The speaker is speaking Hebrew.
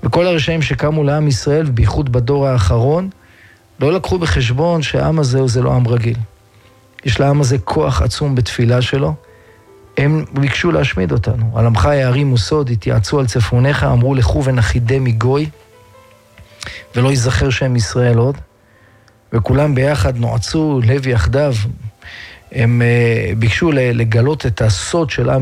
וכל הרשעים שקמו לעם ישראל, ובייחוד בדור האחרון, לא לקחו בחשבון שהעם הזה זה לא עם רגיל. יש לעם הזה כוח עצום בתפילה שלו. הם ביקשו להשמיד אותנו. על עמך יערים וסוד, התייעצו על צפוניך, אמרו לכו ונחי מגוי, ולא ייזכר שם ישראל עוד. וכולם ביחד נועצו לב יחדיו. הם ביקשו לגלות את הסוד של עם